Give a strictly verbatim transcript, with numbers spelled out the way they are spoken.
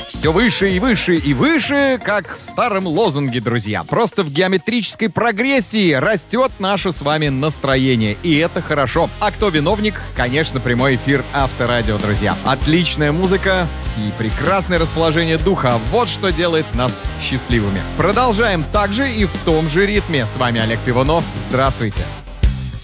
Все выше и выше и выше, как в старом лозунге, друзья. Просто в геометрической прогрессии растет наше с вами настроение. И это хорошо. А кто виновник? Конечно, прямой эфир Авторадио, друзья. Отличная музыка и прекрасное расположение духа. Вот что делает нас счастливыми. Продолжаем также и в том же ритме. С вами Олег Пивунов. Здравствуйте.